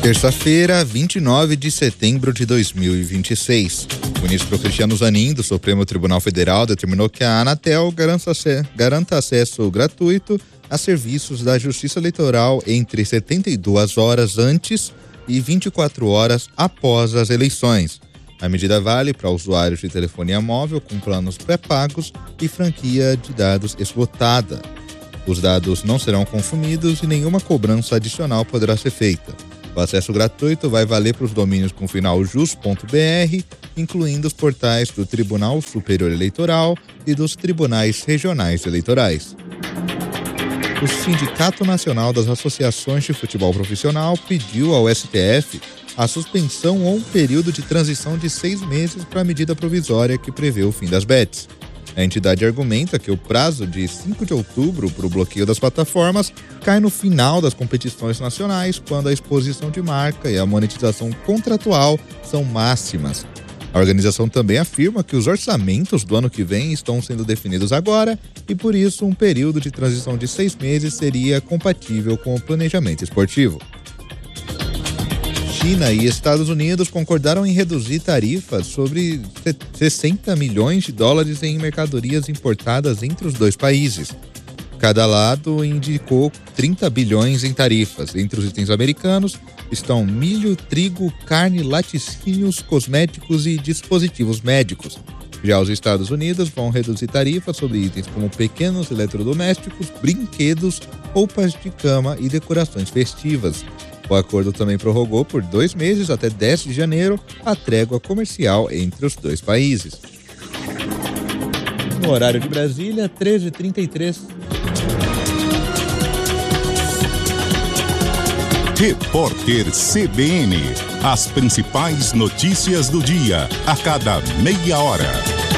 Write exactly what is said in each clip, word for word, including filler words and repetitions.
Terça-feira, vinte e nove de setembro de dois mil e vinte e seis. O ministro Cristiano Zanin, do Supremo Tribunal Federal, determinou que a Anatel garanta, garanta acesso gratuito a serviços da Justiça Eleitoral entre setenta e duas horas antes e vinte e quatro horas após as eleições. A medida vale para usuários de telefonia móvel com planos pré-pagos e franquia de dados esgotada. Os dados não serão consumidos e nenhuma cobrança adicional poderá ser feita. O acesso gratuito vai valer para os domínios com final jus ponto b r, incluindo os portais do Tribunal Superior Eleitoral e dos Tribunais Regionais Eleitorais. O Sindicato Nacional das Associações de Futebol Profissional pediu ao S T F a suspensão ou um período de transição de seis meses para a medida provisória que prevê o fim das bets. A entidade argumenta que o prazo de cinco de outubro para o bloqueio das plataformas cai no final das competições nacionais, quando a exposição de marca e a monetização contratual são máximas. A organização também afirma que os orçamentos do ano que vem estão sendo definidos agora e, por isso, um período de transição de seis meses seria compatível com o planejamento esportivo. China e Estados Unidos concordaram em reduzir tarifas sobre sessenta milhões de dólares em mercadorias importadas entre os dois países. Cada lado indicou trinta bilhões em tarifas. Entre os itens americanos estão milho, trigo, carne, laticínios, cosméticos e dispositivos médicos. Já os Estados Unidos vão reduzir tarifas sobre itens como pequenos eletrodomésticos, brinquedos, roupas de cama e decorações festivas. O acordo também prorrogou por dois meses, até dez de janeiro, a trégua comercial entre os dois países. No horário de Brasília, treze e trinta e três. Repórter C B N. As principais notícias do dia, a cada meia hora.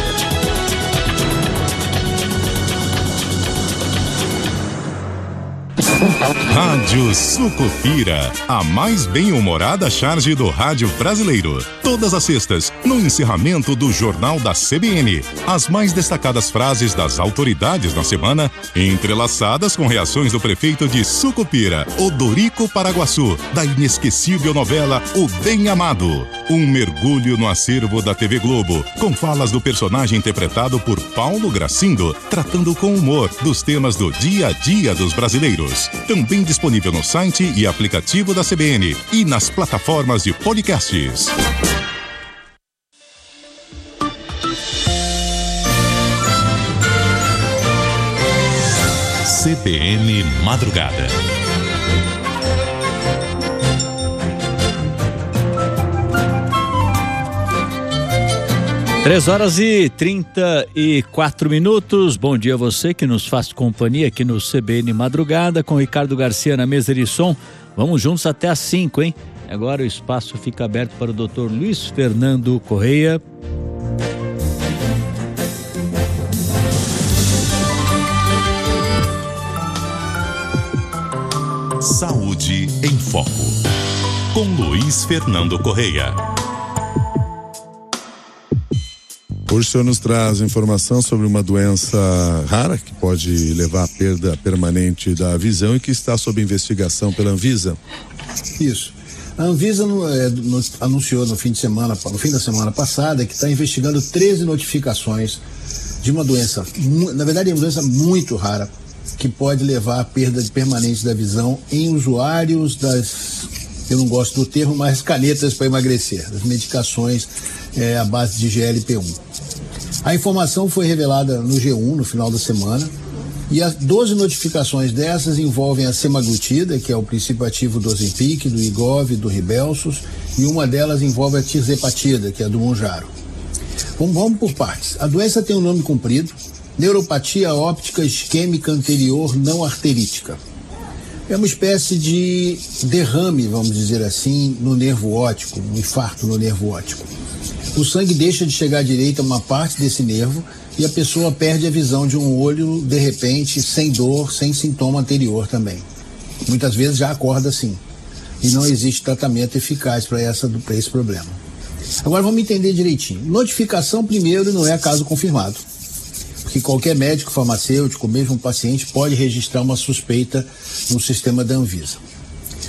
Rádio Sucupira, a mais bem-humorada charge do rádio brasileiro. Todas as sextas, no encerramento do Jornal da C B N, as mais destacadas frases das autoridades da semana, entrelaçadas com reações do prefeito de Sucupira, Odorico Paraguaçu, da inesquecível novela O Bem Amado. Um mergulho no acervo da T V Globo, com falas do personagem interpretado por Paulo Gracindo, tratando com humor dos temas do dia a dia dos brasileiros. Também disponível no site e aplicativo da C B N e nas plataformas de podcasts. C B N Madrugada. Três horas e trinta e quatro minutos. Bom dia a você que nos faz companhia aqui no C B N Madrugada, com Ricardo Garcia na mesa de som. Vamos juntos até às cinco, hein? Agora o espaço fica aberto para o doutor Luiz Fernando Correia. Saúde em Foco, com Luiz Fernando Correia. Hoje o senhor nos traz informação sobre uma doença rara que pode levar à perda permanente da visão e que está sob investigação pela Anvisa. Isso. A Anvisa é, nos, anunciou no fim de semana, no fim da semana passada, que está investigando treze notificações de uma doença, na verdade é uma doença muito rara, que pode levar à perda permanente da visão em usuários das, eu não gosto do termo, mas canetas para emagrecer, das medicações é, à base de G L P um. A informação foi revelada no G um no final da semana e as doze notificações dessas envolvem a semaglutida, que é o princípio ativo do Ozempic, do Wegovy, do Rybelsus, e uma delas envolve a tirzepatida, que é do Mounjaro. Vamos, vamos por partes. A doença tem um nome comprido: neuropatia óptica isquêmica anterior não arterítica. É uma espécie de derrame, vamos dizer assim, no nervo óptico, um infarto no nervo óptico. O sangue deixa de chegar direito a uma parte desse nervo e a pessoa perde a visão de um olho, de repente, sem dor, sem sintoma anterior também. Muitas vezes já acorda assim. E não existe tratamento eficaz para esse problema. Agora vamos entender direitinho. Notificação, primeiro, não é caso confirmado, porque qualquer médico, farmacêutico, mesmo um paciente, pode registrar uma suspeita no sistema da Anvisa.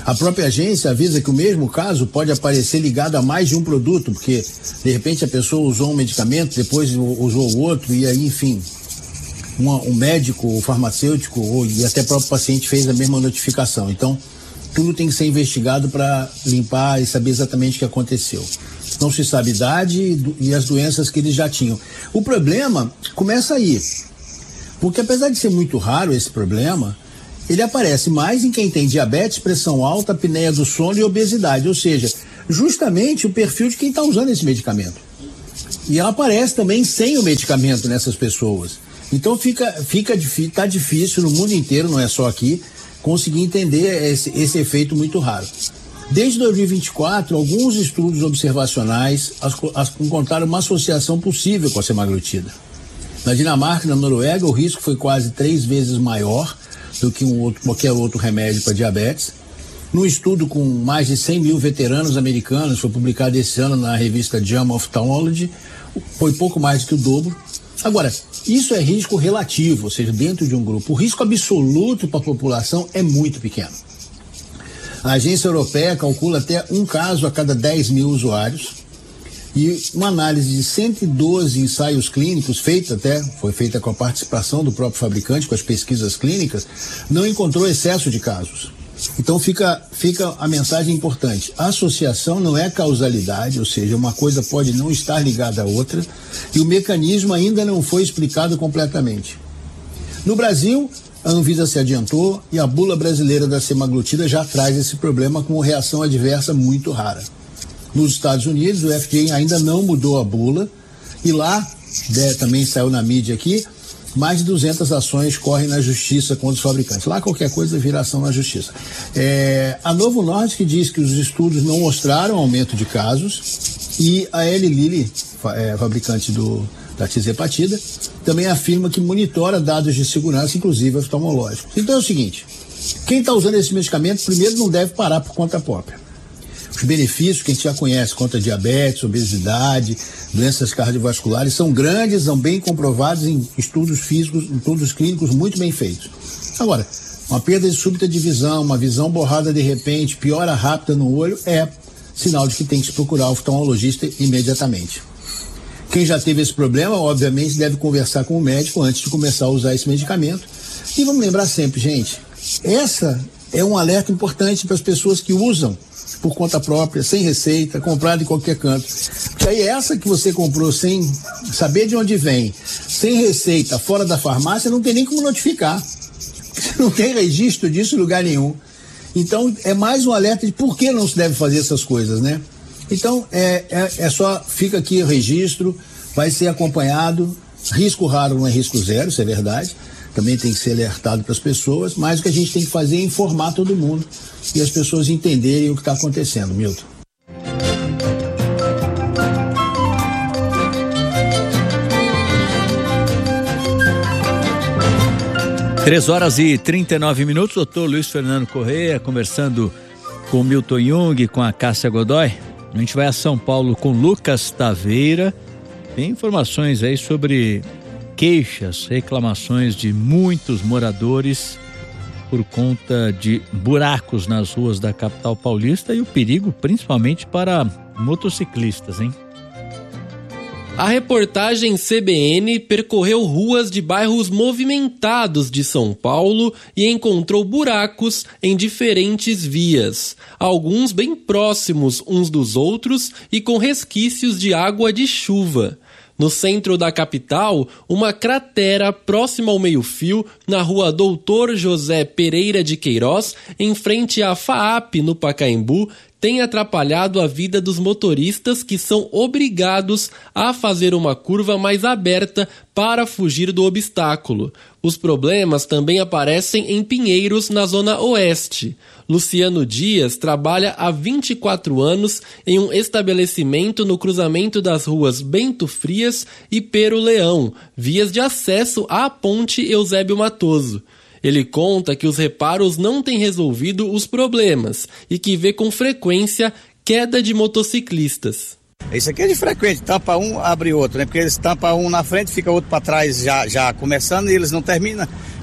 A própria agência avisa que o mesmo caso pode aparecer ligado a mais de um produto, porque de repente a pessoa usou um medicamento, depois usou o outro, e aí, enfim, um, um médico, o farmacêutico ou, e até o próprio paciente fez a mesma notificação. Então, tudo tem que ser investigado para limpar e saber exatamente o que aconteceu. Não se sabe a idade e as doenças que eles já tinham. O problema começa aí, porque apesar de ser muito raro esse problema, ele aparece mais em quem tem diabetes, pressão alta, apneia do sono e obesidade, ou seja, justamente o perfil de quem está usando esse medicamento. E ela aparece também sem o medicamento nessas pessoas. Então fica, fica tá difícil no mundo inteiro, não é só aqui, conseguir entender esse, esse efeito muito raro. Desde dois mil e vinte e quatro, alguns estudos observacionais as, as, encontraram uma associação possível com a semaglutida. Na Dinamarca e na Noruega, o risco foi quase três vezes maior do que um outro, qualquer outro remédio para diabetes. Num estudo com mais de cem mil veteranos americanos, foi publicado esse ano na revista JAMA Ophthalmology, foi pouco mais do que o dobro. Agora, isso é risco relativo, ou seja, dentro de um grupo. O risco absoluto para a população é muito pequeno. A agência europeia calcula até um caso a cada dez mil usuários. E uma análise de cento e doze ensaios clínicos, feita até, foi feita com a participação do próprio fabricante, com as pesquisas clínicas, não encontrou excesso de casos. Então fica, fica a mensagem importante. A associação não é causalidade, ou seja, uma coisa pode não estar ligada à outra, e o mecanismo ainda não foi explicado completamente. No Brasil, a Anvisa se adiantou e a bula brasileira da semaglutida já traz esse problema com reação adversa muito rara. Nos Estados Unidos, o F D A ainda não mudou a bula e lá, né, também saiu na mídia aqui, mais de duzentas ações correm na justiça contra os fabricantes. Lá qualquer coisa vira ação na justiça. É, a Novo Nordisk diz que os estudos não mostraram aumento de casos e a Eli Lilly, é, fabricante do, da tizepatida, também afirma que monitora dados de segurança, inclusive oftalmológicos. Então é o seguinte, quem está usando esse medicamento primeiro não deve parar por conta própria. Os benefícios que a gente já conhece contra diabetes, obesidade, doenças cardiovasculares são grandes, são bem comprovados em estudos físicos, em estudos clínicos muito bem feitos. Agora, uma perda de súbita de visão, uma visão borrada de repente, piora rápida no olho, é sinal de que tem que se procurar o oftalmologista imediatamente. Quem já teve esse problema, obviamente, deve conversar com o médico antes de começar a usar esse medicamento. E vamos lembrar sempre, gente, essa é um alerta importante para as pessoas que usam por conta própria, sem receita, comprado em qualquer canto. Porque aí essa que você comprou sem saber de onde vem, sem receita, fora da farmácia, não tem nem como notificar. Não tem registro disso em lugar nenhum. Então, é mais um alerta de por que não se deve fazer essas coisas, né? Então, é, é, é só, fica aqui o registro, vai ser acompanhado, risco raro não é risco zero, isso é verdade. Também tem que ser alertado para as pessoas, mas o que a gente tem que fazer é informar todo mundo e as pessoas entenderem o que está acontecendo, Milton. Três horas e trinta e nove minutos, doutor Luiz Fernando Correia conversando com o Milton Jung, com a Cássia Godoy. A gente vai a São Paulo com Lucas Taveira. Tem informações aí sobre queixas, reclamações de muitos moradores por conta de buracos nas ruas da capital paulista e o perigo principalmente para motociclistas, hein? A reportagem C B N percorreu ruas de bairros movimentados de São Paulo e encontrou buracos em diferentes vias, alguns bem próximos uns dos outros e com resquícios de água de chuva. No centro da capital, uma cratera próxima ao meio-fio, na rua Doutor José Pereira de Queiroz, em frente à FAAP, no Pacaembu, tem atrapalhado a vida dos motoristas que são obrigados a fazer uma curva mais aberta para fugir do obstáculo. Os problemas também aparecem em Pinheiros, na zona oeste. Luciano Dias trabalha há vinte e quatro anos em um estabelecimento no cruzamento das ruas Bento Frias e Pero Leão, vias de acesso à ponte Eusébio Matoso. Ele conta que os reparos não têm resolvido os problemas e que vê com frequência queda de motociclistas. Isso aqui é de frequente, tampa um, abre outro, né? Porque eles tampam um na frente, fica outro para trás já, já começando e eles não terminam.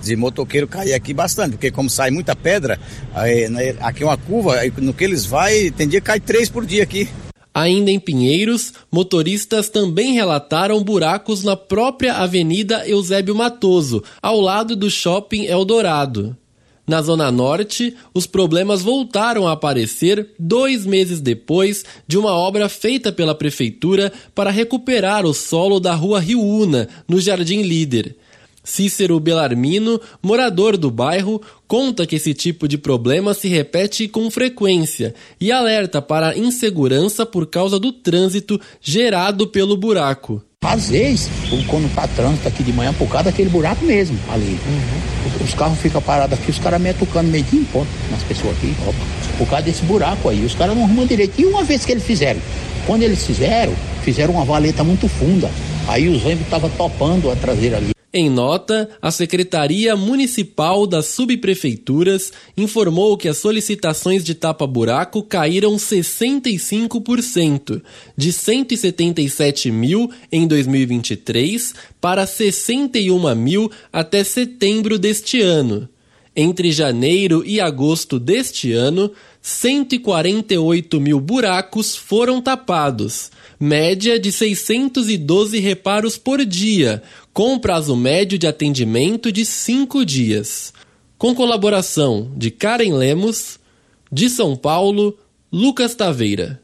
de motoqueiro cair aqui bastante, porque como sai muita pedra, aí, né, aqui é uma curva, aí, no que eles vai, tem dia que cai três por dia aqui. Ainda em Pinheiros, motoristas também relataram buracos na própria Avenida Eusébio Matoso, ao lado do Shopping Eldorado. Na Zona Norte, os problemas voltaram a aparecer dois meses depois de uma obra feita pela Prefeitura para recuperar o solo da Rua Rio Una, no Jardim Líder. Cícero Belarmino, morador do bairro, conta que esse tipo de problema se repete com frequência e alerta para a insegurança por causa do trânsito gerado pelo buraco. Às vezes, quando tá trânsito aqui de manhã, por causa daquele buraco mesmo ali. Uhum. Os carros ficam parados aqui, os caras metem tocando meio de ponto nas pessoas aqui, opa, por causa desse buraco aí. Os caras não arrumam direito. E uma vez que eles fizeram, quando eles fizeram, fizeram uma valeta muito funda. Aí os ônibus estavam topando a traseira ali. Em nota, a Secretaria Municipal das Subprefeituras informou que as solicitações de tapa-buraco caíram sessenta e cinco por cento, de cento e setenta e sete mil em dois mil e vinte e três para sessenta e um mil até setembro deste ano. Entre janeiro e agosto deste ano, cento e quarenta e oito mil buracos foram tapados, média de seiscentos e doze reparos por dia, com prazo médio de atendimento de cinco dias. Com colaboração de Karen Lemos, de São Paulo, Lucas Taveira.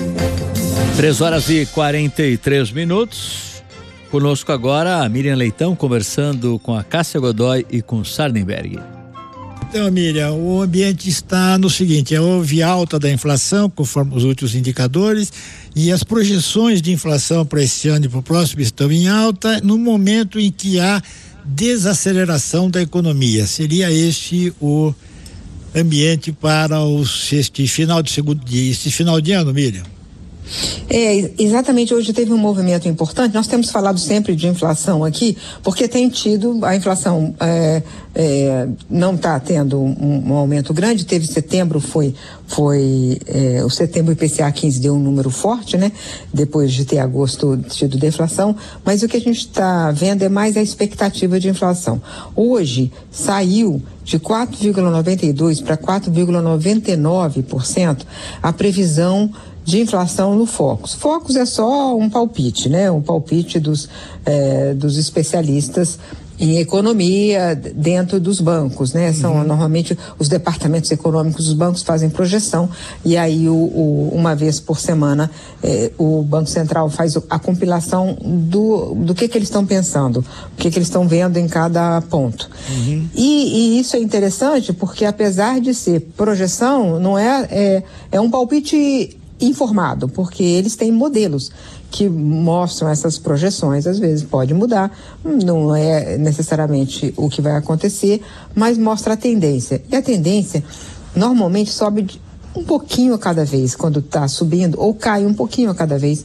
três horas e quarenta e três minutos. Conosco agora a Miriam Leitão, conversando com a Cássia Godoy e com o Sardenberg. Então, Miriam, o ambiente está no seguinte: houve alta da inflação, conforme os últimos indicadores, e as projeções de inflação para esse ano e para o próximo estão em alta, no momento em que há desaceleração da economia. Seria este o ambiente para os, este final de segundo dia, este final de ano, Miriam? É, exatamente, hoje teve um movimento importante. Nós temos falado sempre de inflação aqui, porque tem tido, a inflação é, é, não está tendo um, um aumento grande. Teve setembro, foi, foi é, o setembro I P C A quinze deu um número forte, né? Depois de ter agosto tido deflação, mas o que a gente está vendo é mais a expectativa de inflação. Hoje saiu de quatro vírgula noventa e dois para quatro vírgula noventa e nove por cento a previsão de inflação no Focus. Focus é só um palpite, né? Um palpite dos, eh, dos especialistas em economia dentro dos bancos, né? São uhum. normalmente os departamentos econômicos dos bancos fazem projeção e aí o, o, uma vez por semana eh, o Banco Central faz a compilação do, do que que eles estão pensando, o que que eles estão vendo em cada ponto. Uhum. E, e isso é interessante porque apesar de ser projeção, não é, é, é um palpite informado, porque eles têm modelos que mostram essas projeções. Às vezes pode mudar, não é necessariamente o que vai acontecer, mas mostra a tendência. E a tendência normalmente sobe um pouquinho a cada vez quando está subindo, ou cai um pouquinho a cada vez.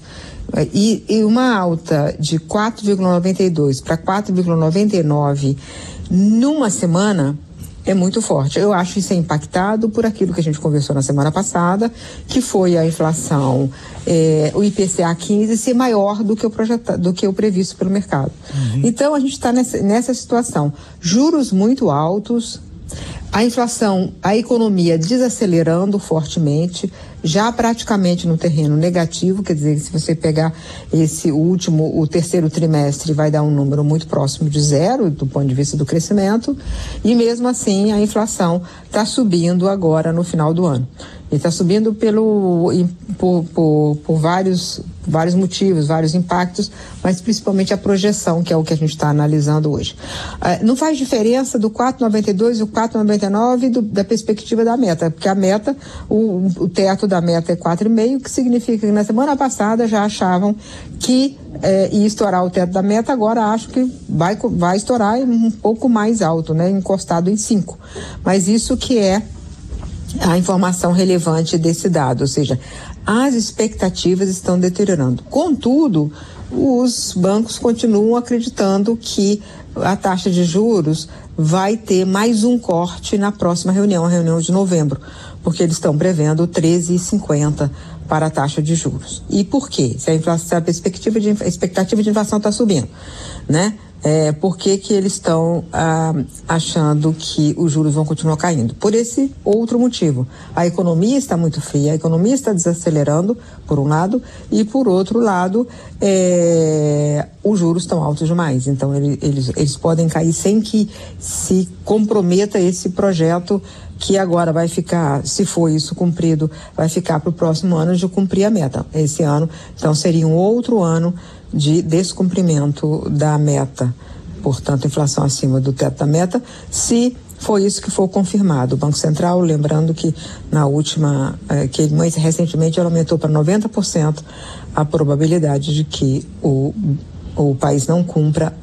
E, e uma alta de quatro vírgula noventa e dois para quatro vírgula noventa e nove numa semana é muito forte. Eu acho isso é impactado por aquilo que a gente conversou na semana passada, que foi a inflação, eh, o I P C A quinze ser maior do que o projetado, do que o previsto pelo mercado. Uhum. Então a gente está nessa, nessa situação. Juros muito altos, a inflação, a economia desacelerando fortemente, já praticamente no terreno negativo, quer dizer, se você pegar esse último, o terceiro trimestre, vai dar um número muito próximo de zero, do ponto de vista do crescimento, e mesmo assim a inflação está subindo agora no final do ano. E está subindo pelo, por, por, por vários, vários motivos, vários impactos, mas principalmente a projeção, que é o que a gente está analisando hoje. Ah, não faz diferença do quatro vírgula noventa e dois e o quatro vírgula noventa e nove do, da perspectiva da meta, porque a meta, o, o teto da meta é quatro vírgula cinco, que significa que na semana passada já achavam que eh, ia estourar o teto da meta, agora acho que vai, vai estourar um pouco mais alto, né, encostado em cinco. Mas isso que é a informação relevante desse dado, ou seja, as expectativas estão deteriorando. Contudo, os bancos continuam acreditando que a taxa de juros vai ter mais um corte na próxima reunião, a reunião de novembro, porque eles estão prevendo treze vírgula cinquenta para a taxa de juros. E por quê? Se a, inflação, se a perspectiva de, a expectativa de inflação está subindo, né? É, por que que eles estão ah, achando que os juros vão continuar caindo? Por esse outro motivo. A economia está muito fria, a economia está desacelerando, por um lado, e por outro lado, é, os juros estão altos demais. Então, ele, eles, eles podem cair sem que se comprometa esse projeto que agora vai ficar, se for isso cumprido, vai ficar para o próximo ano de cumprir a meta. Esse ano, então, seria um outro ano de descumprimento da meta, portanto, inflação acima do teto da meta, se for isso que for confirmado. O Banco Central, lembrando que na última, eh, que mais recentemente ele aumentou para noventa por cento a probabilidade de que o, o país não cumpra